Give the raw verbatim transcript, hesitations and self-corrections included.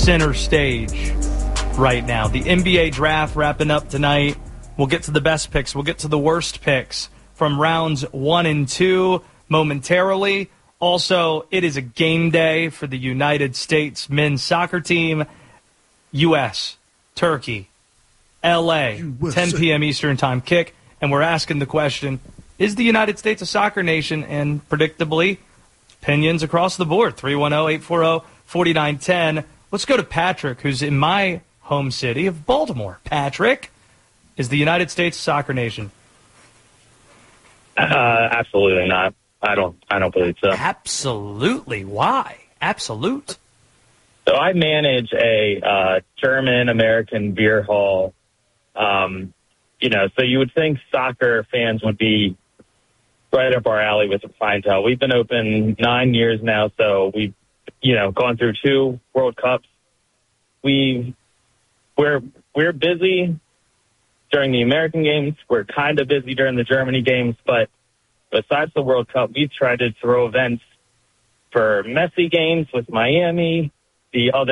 center stage right now. The N B A draft wrapping up tonight. We'll get to the best picks. We'll get to the worst picks from rounds one and two momentarily. Also, it is a game day for the United States men's soccer team. U S, Turkey, L A, ten p.m. Eastern time kick. And we're asking the question, is the United States a soccer nation? And predictably, opinions across the board. three one zero, eight four zero, four nine one zero. Let's go to Patrick, who's in my home city of Baltimore. Patrick, is the United States a soccer nation? Uh, absolutely not. I don't. I don't believe so. Absolutely. Why? Absolute. So I manage a uh, German-American beer hall. Um, you know, so you would think soccer fans would be right up our alley with the clientele. We've been open nine years now, so we've, you know, gone through two World Cups. We we're we're busy during the American games. We're kind of busy during the Germany games, but besides the World Cup, we've tried to throw events for Messi games with Miami, the other